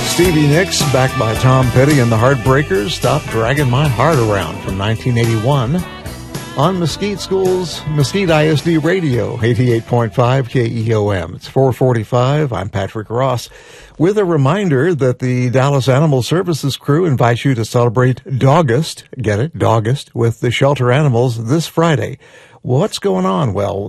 Stevie Nicks, backed by Tom Petty and the Heartbreakers, Stop Dragging My Heart Around from 1981 on Mesquite School's Mesquite ISD Radio, 88.5 KEOM. It's 4:45. I'm Patrick Ross with a reminder that the Dallas Animal Services crew invites you to celebrate Dogust, get it, Dogust, with the shelter animals this Friday. What's going on? Well,